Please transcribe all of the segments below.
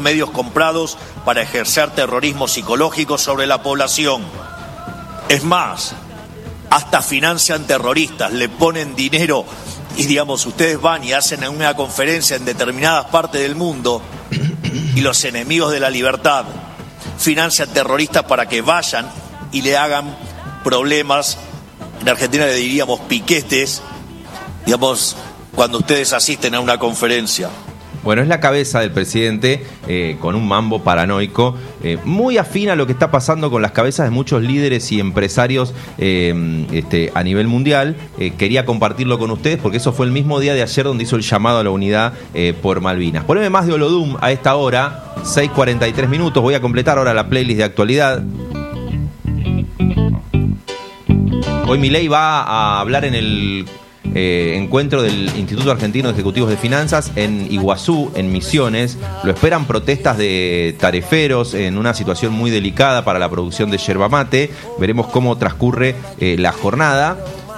medios comprados para ejercer terrorismo psicológico sobre la población. Es más, hasta financian terroristas, le ponen dinero y, digamos, ustedes van y hacen una conferencia en determinadas partes del mundo y los enemigos de la libertad financian terroristas para que vayan y le hagan problemas. En Argentina le diríamos piquetes, digamos, cuando ustedes asisten a una conferencia. Bueno, es la cabeza del presidente con un mambo paranoico, muy afín a lo que está pasando con las cabezas de muchos líderes y empresarios a nivel mundial. Quería compartirlo con ustedes porque eso fue el mismo día de ayer donde hizo el llamado a la unidad por Malvinas. Poneme más de Olodum a esta hora, 6:43 minutos. Voy a completar ahora la playlist de actualidad. Hoy Milei va a hablar en el encuentro del Instituto Argentino de Ejecutivos de Finanzas en Iguazú, en Misiones. Lo esperan protestas de tareferos en una situación muy delicada para la producción de yerba mate. Veremos cómo transcurre la jornada.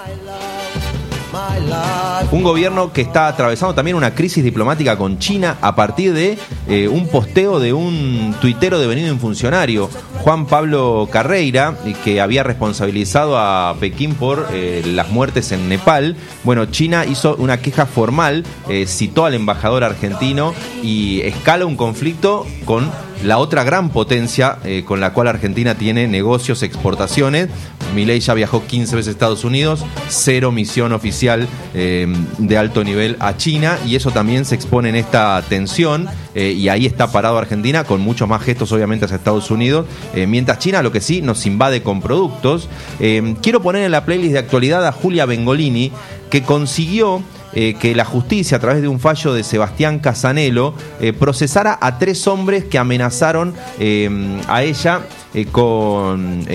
Un gobierno que está atravesando también una crisis diplomática con China a partir de un posteo de un tuitero devenido en funcionario, Juan Pablo Carreira, que había responsabilizado a Pekín por las muertes en Nepal. Bueno, China hizo una queja formal, citó al embajador argentino y escala un conflicto con la otra gran potencia con la cual Argentina tiene negocios, exportaciones. Milei ya viajó 15 veces a Estados Unidos, 0 misión oficial de alto nivel a China, y eso también se expone en esta tensión, y ahí está parado Argentina, con muchos más gestos obviamente hacia Estados Unidos, mientras China lo que sí nos invade con productos. Quiero poner en la playlist de actualidad a Julia Bengolini, que consiguió que la justicia, a través de un fallo de Sebastián Casanelo, procesara a 3 hombres que amenazaron a ella con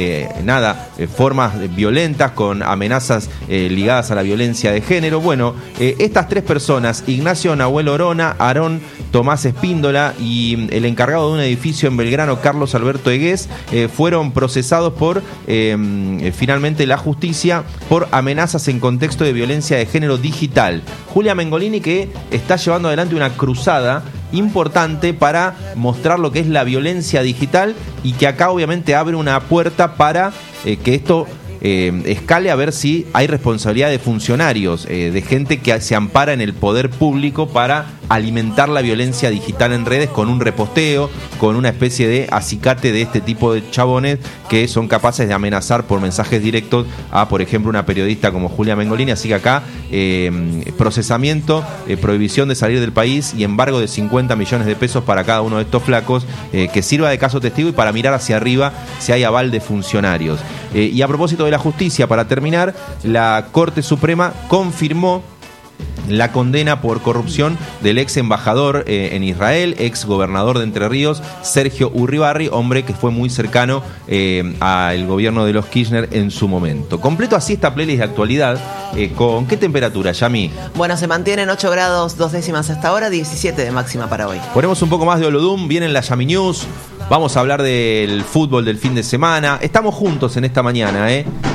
formas violentas, con amenazas ligadas a la violencia de género. Bueno, estas 3 personas, Ignacio Nahuel Orona, Aarón Tomás Espíndola y el encargado de un edificio en Belgrano, Carlos Alberto Egués, fueron procesados por finalmente la justicia por amenazas en contexto de violencia de género digital. Julia Bengolini, que está llevando adelante una cruzada importante para mostrar lo que es la violencia digital, y que acá obviamente abre una puerta para que esto escale, a ver si hay responsabilidad de funcionarios, de gente que se ampara en el poder público para alimentar la violencia digital en redes con un reposteo, con una especie de acicate de este tipo de chabones que son capaces de amenazar por mensajes directos a, por ejemplo, una periodista como Julia Bengolini. Así que acá procesamiento, prohibición de salir del país y embargo de 50 millones de pesos para cada uno de estos flacos, que sirva de caso testigo y para mirar hacia arriba si hay aval de funcionarios. Y a propósito de la justicia, para terminar, la Corte Suprema confirmó la condena por corrupción del ex embajador en Israel, ex gobernador de Entre Ríos, Sergio Urribarri, hombre que fue muy cercano al gobierno de los Kirchner en su momento. Completo así esta playlist de actualidad. ¿Con qué temperatura, Yami? Bueno, se mantienen 8 grados 2 décimas hasta ahora, 17 de máxima para hoy. Ponemos un poco más de Olodum, vienen las Yami News. Vamos a hablar del fútbol del fin de semana. Estamos juntos en esta mañana,